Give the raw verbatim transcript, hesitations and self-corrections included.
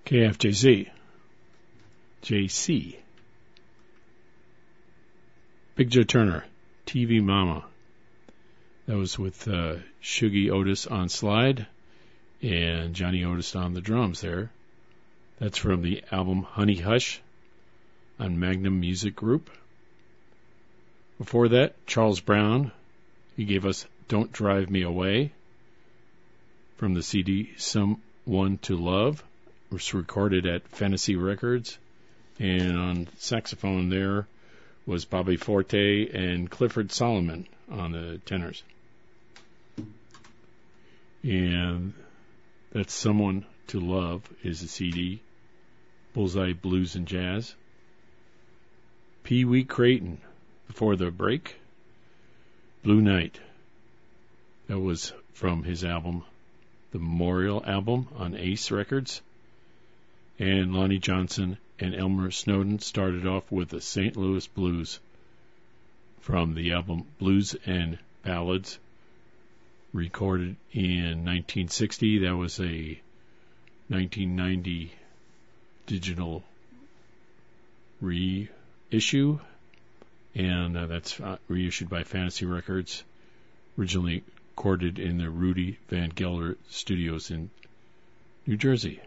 K F J Z, J C, Big Joe Turner, T V Mama. That was with uh, Shuggy Otis on slide and Johnny Otis on the drums there. That's from the album Honey Hush on Magnum Music Group. Before that, Charles Brown, he gave us Don't Drive Me Away from the C D Someone to Love. It was recorded at Fantasy Records. And on saxophone there was Bobby Forte and Clifford Solomon on the tenors. And that's Someone to Love is the C D. Bullseye Blues and Jazz. Pee Wee Crayton, before the break. Blue Night. That was from his album, the Memorial album on Ace Records. And Lonnie Johnson and Elmer Snowden started off with the Saint Louis Blues from the album Blues and Ballads, recorded in nineteen sixty. That was a nineteen ninety digital reissue, and uh, that's uh, reissued by Fantasy Records, originally recorded in the Rudy Van Gelder Studios in New Jersey.